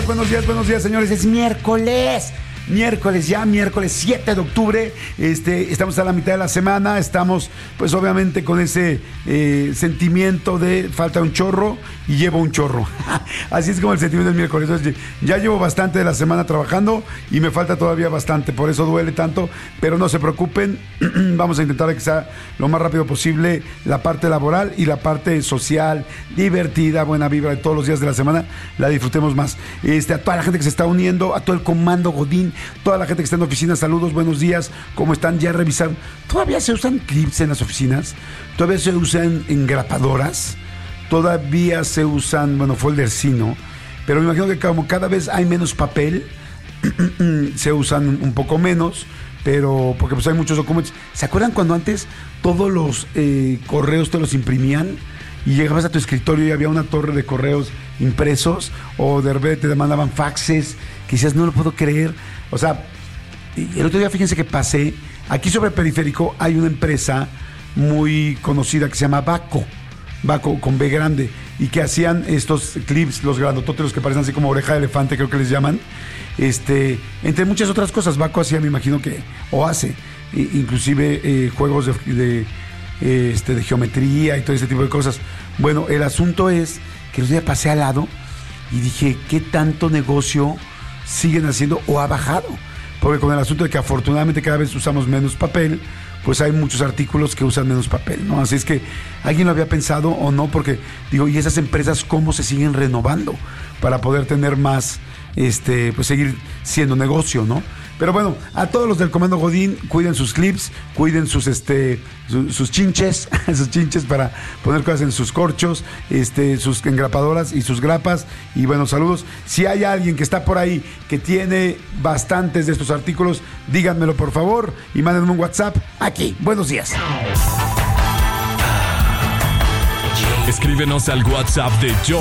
buenos días, señores. Es miércoles. Miércoles 7 de octubre. Estamos a la mitad de la semana. Estamos, pues obviamente, con ese sentimiento de falta un chorro y llevo un chorro. Así es como el sentimiento del miércoles. Entonces, ya llevo bastante de la semana trabajando y me falta todavía bastante. Por eso duele tanto. Pero no se preocupen. Vamos a intentar que sea lo más rápido posible la parte laboral y la parte social, divertida, buena vibra de todos los días de la semana. La disfrutemos más. A toda la gente que se está uniendo, a todo el comando Godín, toda la gente que está en oficina, saludos, buenos días, ¿cómo están? Ya revisaron. ¿Todavía se usan clips en las oficinas? ¿Todavía se usan engrapadoras? ¿Todavía se usan, folders sí, ¿no? Pero me imagino que como cada vez hay menos papel, se usan un poco menos, pero porque pues hay muchos documentos. ¿Se acuerdan cuando antes todos los correos te los imprimían y llegabas a tu escritorio y había una torre de correos impresos, o de repente te mandaban faxes que decías, no lo puedo creer? O sea, el otro día fíjense que pasé, aquí sobre Periférico hay una empresa muy conocida que se llama Vaco con B grande, y que hacían estos clips, los grandototes, los que parecen así como oreja de elefante, creo que les llaman, entre muchas otras cosas. Vaco hacía, me imagino que, o hace, inclusive juegos de geometría y todo ese tipo de cosas. Bueno, el asunto es que el otro día pasé al lado y dije, ¿qué tanto negocio siguen haciendo o ha bajado? Porque con el asunto de que afortunadamente cada vez usamos menos papel, pues hay muchos artículos que usan menos papel, ¿no? Así es que, ¿alguien lo había pensado o no? Porque, digo, ¿y esas empresas cómo se siguen renovando para poder tener más, pues seguir siendo negocio, ¿no? Pero bueno, a todos los del Comando Godín, cuiden sus clips, cuiden sus chinches, sus chinches para poner cosas en sus corchos, sus engrapadoras y sus grapas. Y bueno, saludos. Si hay alguien que está por ahí que tiene bastantes de estos artículos, díganmelo por favor y mándenme un WhatsApp aquí. Buenos días. Escríbenos al WhatsApp de